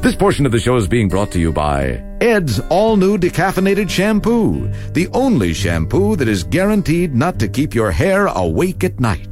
This portion of the show is being brought to you by Ed's all-new decaffeinated shampoo, the only shampoo that is guaranteed not to keep your hair awake at night.